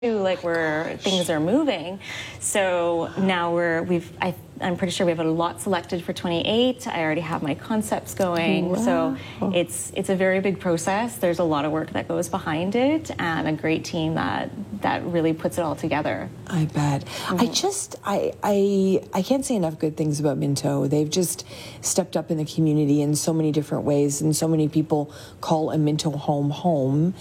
like where things are moving. So now I'm pretty sure we have a lot selected for 28. I already have my concepts going. Wow. So it's a very big process. There's a lot of work that goes behind it and a great team that really puts it all together. I bet. I can't say enough good things about Minto. They've just stepped up in the community in so many different ways, and so many people call a Minto home.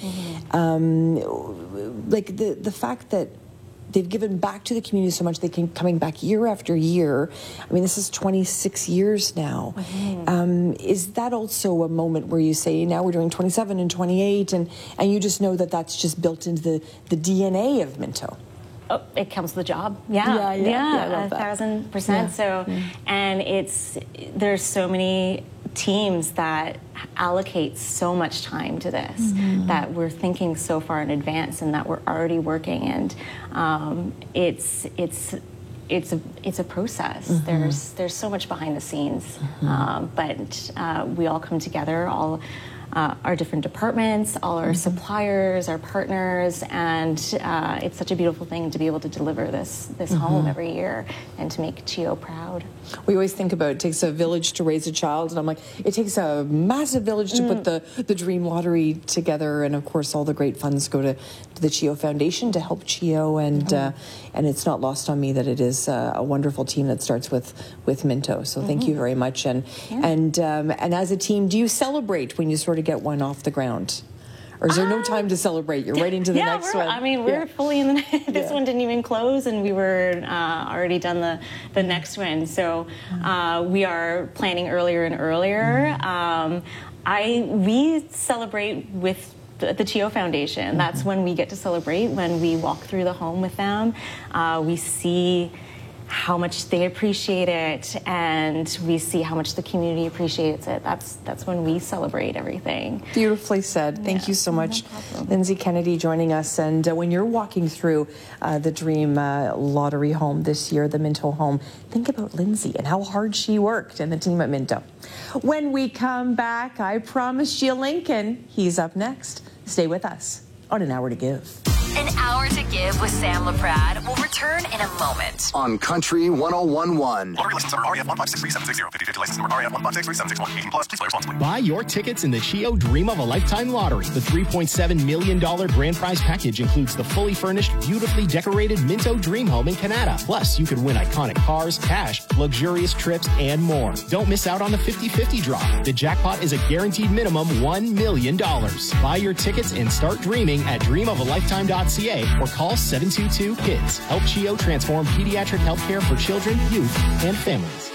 Like the fact that they've given back to the community so much, they keep coming back year after year. I mean, this is 26 years now. Is that also a moment where you say, now we're doing 27 and 28, and you just know that that's just built into the DNA of Minto? Oh, it comes with the job. Yeah, 1,000%. Yeah. So, and there's so many teams that allocate so much time to this, that we're thinking so far in advance and that we're already working, and it's a process. There's so much behind the scenes, but we all come together, all our different departments, all our suppliers, our partners, and it's such a beautiful thing to be able to deliver this home every year and to make CHEO proud. We always think about it takes a village to raise a child, and I'm like, it takes a massive village to put the Dream Lottery together, and of course all the great funds go to the CHEO Foundation to help CHEO, and it's not lost on me that it is a wonderful team that starts with Minto. So thank you very much, and as a team, do you celebrate when you sort of get one off the ground? Or is there no time to celebrate? You're right into the next one. I mean, we're fully in the this one didn't even close, and we were already done the next one. So we are planning earlier and earlier. We celebrate with the CHEO Foundation. That's when we get to celebrate, when we walk through the home with them. We see how much they appreciate it, and we see how much the community appreciates it. That's when we celebrate everything. Beautifully said. Thank you so much, Lindsay Kennedy, joining us. And when you're walking through the Dream Lottery home this year, the Minto home, think about Lindsay and how hard she worked and the team at Minto. When we come back, I promised you Lincoln. He's up next. Stay with us on An Hour to Give. An Hour to Give with Sam LaPrade will return in a moment. On Country 101.1. Lottery license number REF 1563760. 50/50 license number REF 1563761. 18 plus. Please play responsibly. Buy your tickets in the CHEO Dream of a Lifetime Lottery. The $3.7 million grand prize package includes the fully furnished, beautifully decorated Minto Dream Home in Canada. Plus, you could win iconic cars, cash, luxurious trips, and more. Don't miss out on the 50/50 draw. The jackpot is a guaranteed minimum $1 million. Buy your tickets and start dreaming at dreamofaLifetime.ca or call 722-KIDS. Help CHEO transform pediatric healthcare for children, youth, and families.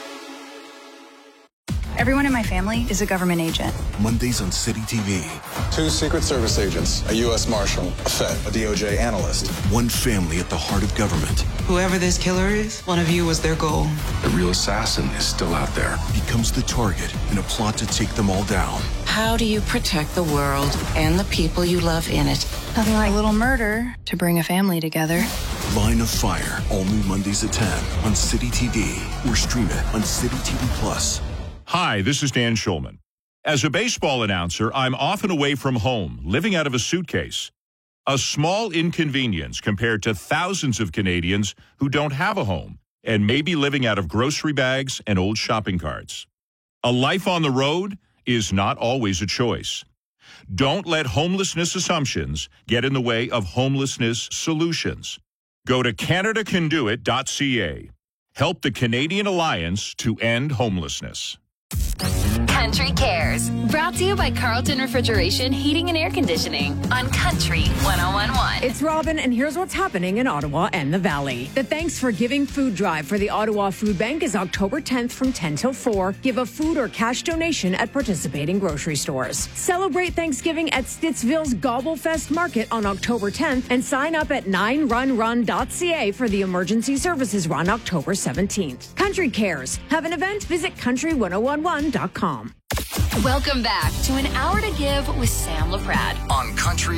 Everyone in my family is a government agent. Mondays on City TV. 2 Secret Service agents, a U.S. Marshal, a Fed, a DOJ analyst. One family at the heart of government. Whoever this killer is, one of you was their goal. The real assassin is still out there. Becomes the target in a plot to take them all down. How do you protect the world and the people you love in it? Nothing like a little murder to bring a family together. Line of Fire, all new Mondays at 10 on City TV, or stream it on City TV Plus. Hi, this is Dan Schulman. As a baseball announcer, I'm often away from home, living out of a suitcase. A small inconvenience compared to thousands of Canadians who don't have a home and may be living out of grocery bags and old shopping carts. A life on the road is not always a choice. Don't let homelessness assumptions get in the way of homelessness solutions. Go to CanadaCanDoIt.ca. Help the Canadian Alliance to End Homelessness. Country Cares, brought to you by Carlton Refrigeration, Heating and Air Conditioning on Country 101.1. It's Robin, and here's what's happening in Ottawa and the Valley. The Thanks for Giving food drive for the Ottawa Food Bank is October 10th from 10 till 4. Give a food or cash donation at participating grocery stores. Celebrate Thanksgiving at Stittsville's Gobblefest Market on October 10th and sign up at 9runrun.ca for the Emergency Services Run October 17th. Country Cares. Have an event? Visit country1011.com. Welcome back to An Hour to Give with Sam LaPrade on Country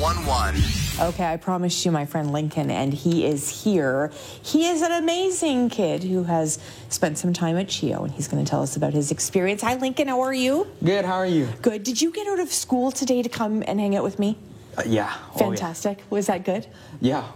101.1. Okay, I promised you my friend Lincoln, and he is here. He is an amazing kid who has spent some time at CHEO, and he's going to tell us about his experience. Hi, Lincoln. How are you? Good. How are you? Good. Did you get out of school today to come and hang out with me? Yeah. Fantastic. Was that good? Yeah.